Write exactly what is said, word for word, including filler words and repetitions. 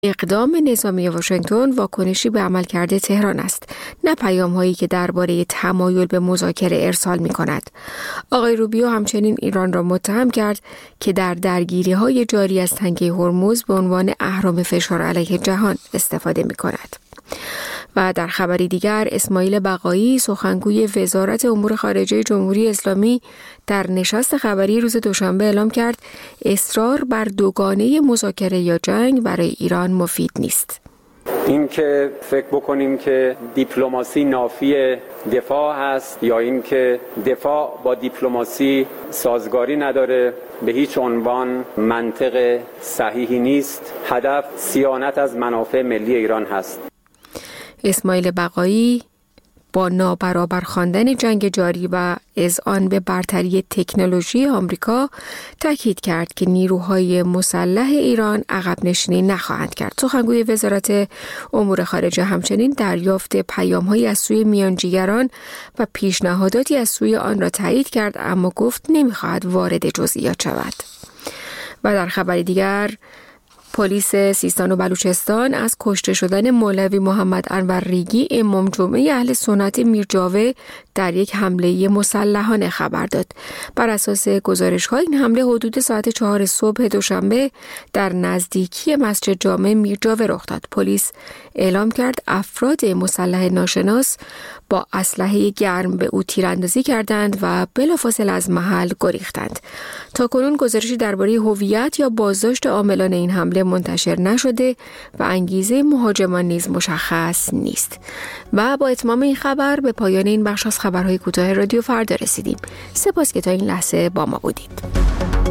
اقدام نظامی واشنگتن واکنشی به عملکرد تهران است، نه پیام‌هایی که درباره تمایل به مذاکره ارسال می‌کند. آقای روبیو همچنین ایران را متهم کرد که در درگیری‌های جاری از تنگه هرمز به عنوان اهرم فشار علیه جهان استفاده می‌کند. و در خبری دیگر، اسماعیل بقایی سخنگوی وزارت امور خارجه جمهوری اسلامی در نشست خبری روز دوشنبه اعلام کرد اصرار بر دوگانه مذاکره یا جنگ برای ایران مفید نیست. این که فکر بکنیم که دیپلماسی نافی دفاع هست یا این که دفاع با دیپلماسی سازگاری نداره به هیچ عنوان منطق صحیحی نیست. هدف صیانت از منافع ملی ایران هست. اسماعیل بقایی با نابرابر خواندن جنگ جاری و اذعان به برتری تکنولوژی آمریکا تاکید کرد که نیروهای مسلح ایران عقب نشینی نخواهند کرد. سخنگوی وزارت امور خارجه همچنین دریافت پیام‌هایی از سوی میانجیگران و پیشنهاداتی از سوی آن را تایید کرد، اما گفت نمی‌خواهد وارد جزئیات شود. و در خبر دیگر، پلیس سیستان و بلوچستان از کشته شدن مولوی محمد انور ریگی امام جمعه اهل سنت میرجاوه در یک حمله مسلحانه خبر داد. بر اساس گزارش‌ها این حمله حدود ساعت چهار صبح دوشنبه در نزدیکی مسجد جامع میرجاوه رخ داد. پلیس اعلام کرد افراد مسلح ناشناس با اسلحه گرم به او تیراندازی کردند و بلافاصله از محل گریختند. تاکنون گزارشی درباره هویت یا بازداشت عاملان این حمله منتشر نشده و انگیزه مهاجمان نیز مشخص نیست. و با اتمام این خبر به پایان این بخش از خبرهای کوتاه رادیو فردا رسیدیم. سپاس که تا این لحظه با ما بودید.